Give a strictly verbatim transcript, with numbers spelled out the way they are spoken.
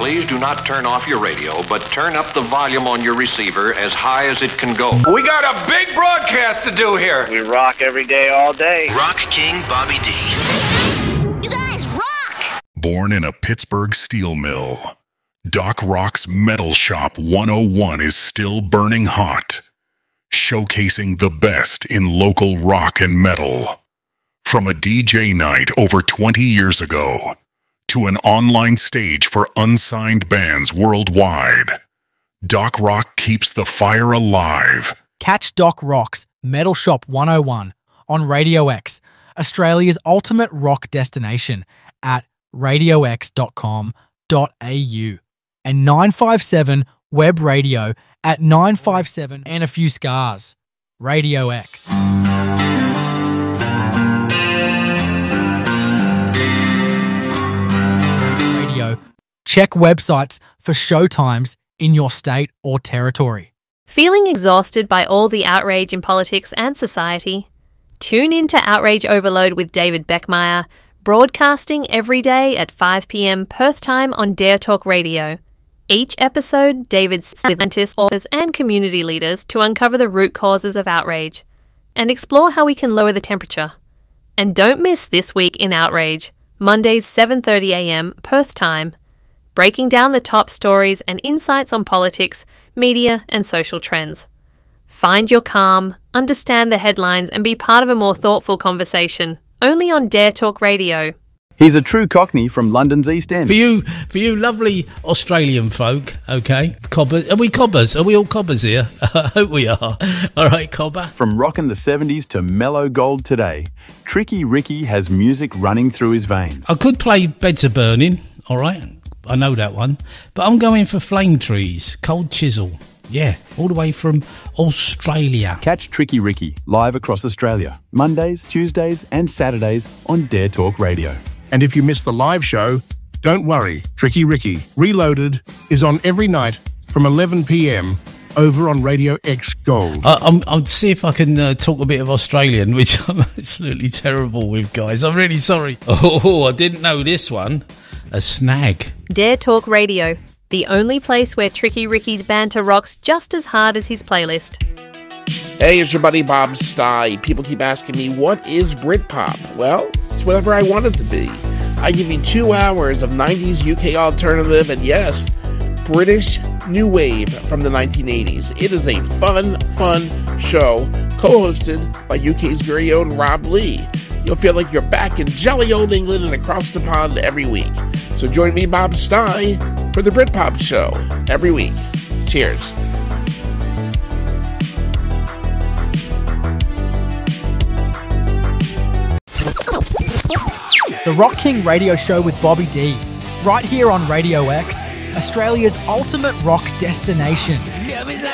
please do not turn off your radio, but turn up the volume on your receiver as high as it can go. We got a big broadcast to do here. We rock every day, all day. Rock King Bobby D. You guys rock! Born in a Pittsburgh steel mill, Doc Rock's Metal Shop one oh one is still burning hot, showcasing the best in local rock and metal. From a D J night over twenty years ago to an online stage for unsigned bands worldwide, Doc Rock keeps the fire alive. Catch Doc Rock's Metal Shop one oh one on Radio X, Australia's ultimate rock destination, at radio x dot com dot a u, and nine five seven Web Radio at nine five seven and a few scars. Radio X. Radio. Check websites for showtimes in your state or territory. Feeling exhausted by all the outrage in politics and society? Tune in to Outrage Overload with David Beckmeyer, broadcasting every day at five p.m. Perth time on Dare Talk Radio. Each episode, David sits with scientists, authors and community leaders to uncover the root causes of outrage and explore how we can lower the temperature. And don't miss This Week in Outrage, Mondays seven thirty a.m. Perth time, breaking down the top stories and insights on politics, media and social trends. Find your calm, understand the headlines and be part of a more thoughtful conversation, only on Dare Talk Radio. He's a true Cockney from London's East End. For you, for you lovely Australian folk, okay? Cobbers, are we cobbers? Are we all cobbers here? I hope we are. All right, cobber. From rockin' the seventies to mellow gold today, Tricky Ricky has music running through his veins. I could play Beds Are Burning, all right? I know that one. But I'm going for Flame Trees, Cold Chisel. Yeah, all the way from Australia. Catch Tricky Ricky live across Australia, Mondays, Tuesdays and Saturdays on Dare Talk Radio. And if you miss the live show, don't worry. Tricky Ricky Reloaded is on every night from eleven p.m. over on Radio X Gold. I, I'm, I'll see if I can uh, talk a bit of Australian, which I'm absolutely terrible with, guys. I'm really sorry. Oh, I didn't know this one. A snag. Dare Talk Radio, the only place where Tricky Ricky's banter rocks just as hard as his playlist. Hey, it's your buddy Bob Stye. People keep asking me, what is Britpop? Well, it's whatever I want it to be. I give you two hours of nineties U K alternative and, yes, British new wave from the nineteen eighties. It is a fun, fun show co-hosted by U K's very own Rob Lee. You'll feel like you're back in jolly old England and across the pond every week. So join me, Bob Stye, for the Britpop show every week. Cheers. The Rock King Radio Show with Bobby D, right here on Radio X, Australia's ultimate rock destination.